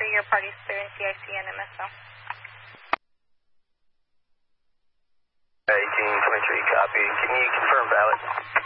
your party's clear in CIC and MSO. 1823, copy. Can you confirm valid?